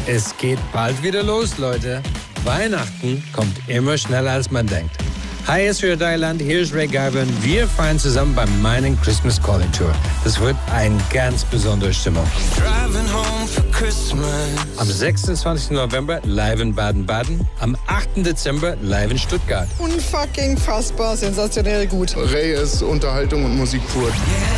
Es geht bald wieder los, Leute. Weihnachten kommt immer schneller, als man denkt. Hi, SWR 3 Land, hier ist Ray Garvin. Wir feiern zusammen beim meinen Christmas Calling Tour. Das wird eine ganz besondere Stimmung. Am 26. November live in Baden-Baden, am 8. Dezember live in Stuttgart. Unfucking fassbar, sensationell gut. Ray ist Unterhaltung und Musik pur.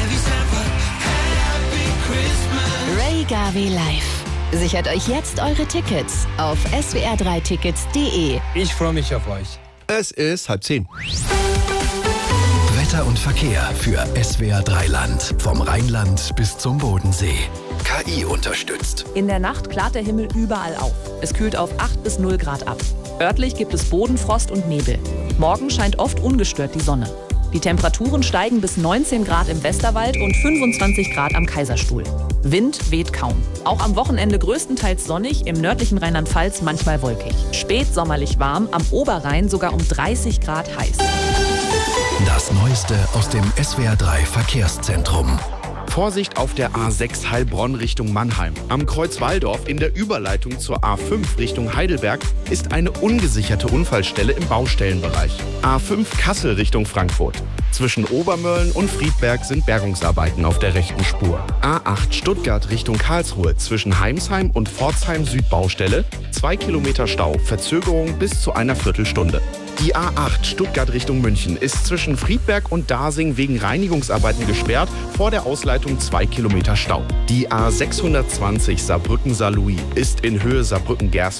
Ray Garvey live. Sichert euch jetzt eure Tickets auf swr3tickets.de. Ich freue mich auf euch. Es ist 9:30. Wetter und Verkehr für SWR 3 Land. Vom Rheinland bis zum Bodensee. KI unterstützt. In der Nacht klart der Himmel überall auf. Es kühlt auf 8 bis 0 Grad ab. Örtlich gibt es Bodenfrost und Nebel. Morgen scheint oft ungestört die Sonne. Die Temperaturen steigen bis 19 Grad im Westerwald und 25 Grad am Kaiserstuhl. Wind weht kaum. Auch am Wochenende größtenteils sonnig, im nördlichen Rheinland-Pfalz manchmal wolkig. Spätsommerlich warm, am Oberrhein sogar um 30 Grad heiß. Das Neueste aus dem SWR 3 Verkehrszentrum. Vorsicht auf der A6 Heilbronn Richtung Mannheim. Am Kreuz Walldorf in der Überleitung zur A5 Richtung Heidelberg ist eine ungesicherte Unfallstelle im Baustellenbereich. A5 Kassel Richtung Frankfurt. Zwischen Obermölln und Friedberg sind Bergungsarbeiten auf der rechten Spur. A8 Stuttgart Richtung Karlsruhe zwischen Heimsheim und Pforzheim Südbaustelle. 2 Kilometer Stau, Verzögerung bis zu einer Viertelstunde. Die A8 Stuttgart Richtung München ist zwischen Friedberg und Dasing wegen Reinigungsarbeiten gesperrt, vor der Ausleitung 2 Kilometer Stau. Die A620 Saarbrücken-Saarlouis ist in Höhe Saarbrücken-Gersdorf